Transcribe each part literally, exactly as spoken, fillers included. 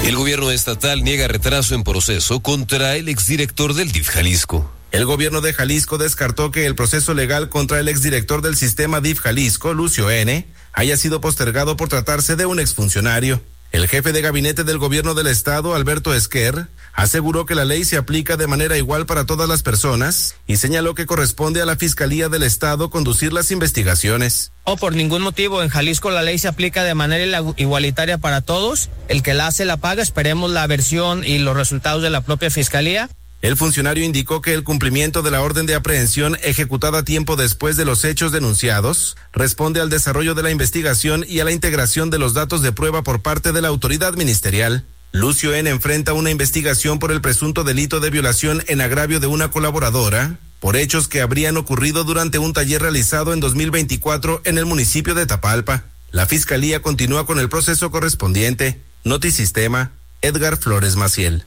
El gobierno estatal niega retraso en proceso contra el exdirector del D I F Jalisco. El gobierno de Jalisco descartó que el proceso legal contra el exdirector del sistema D I F Jalisco, Lucio N., haya sido postergado por tratarse de un exfuncionario. El jefe de gabinete del gobierno del estado, Alberto Esquer, aseguró que la ley se aplica de manera igual para todas las personas y señaló que corresponde a la Fiscalía del Estado conducir las investigaciones. No, por ningún motivo. En Jalisco la ley se aplica de manera igualitaria para todos. El que la hace la paga. Esperemos la versión y los resultados de la propia Fiscalía. El funcionario indicó que el cumplimiento de la orden de aprehensión ejecutada tiempo después de los hechos denunciados responde al desarrollo de la investigación y a la integración de los datos de prueba por parte de la autoridad ministerial. Lucio N. enfrenta una investigación por el presunto delito de violación en agravio de una colaboradora por hechos que habrían ocurrido durante un taller realizado en dos mil veinticuatro en el municipio de Tapalpa. La Fiscalía continúa con el proceso correspondiente. Notisistema, Edgar Flores Maciel.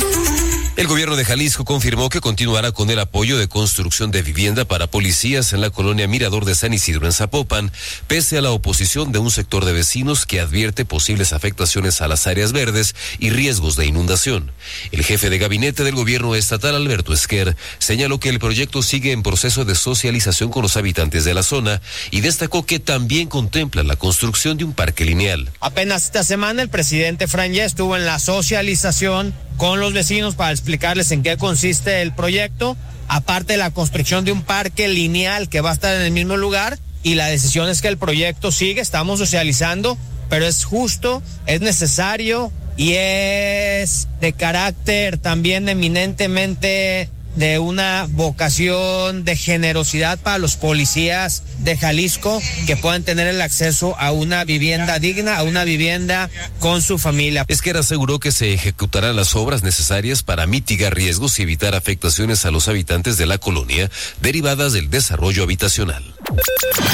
El gobierno de Jalisco confirmó que continuará con el apoyo de construcción de vivienda para policías en la colonia Mirador de San Isidro en Zapopan, pese a la oposición de un sector de vecinos que advierte posibles afectaciones a las áreas verdes y riesgos de inundación. El jefe de gabinete del gobierno estatal, Alberto Esquer, señaló que el proyecto sigue en proceso de socialización con los habitantes de la zona y destacó que también contempla la construcción de un parque lineal. Apenas esta semana el presidente Fran ya estuvo en la socialización con los vecinos para explicarles en qué consiste el proyecto, aparte de la construcción de un parque lineal que va a estar en el mismo lugar, y la decisión es que el proyecto sigue, estamos socializando, pero es justo, es necesario y es de carácter también eminentemente de una vocación de generosidad para los policías de Jalisco que puedan tener el acceso a una vivienda digna, a una vivienda con su familia. Esquer aseguró que se ejecutarán las obras necesarias para mitigar riesgos y evitar afectaciones a los habitantes de la colonia derivadas del desarrollo habitacional.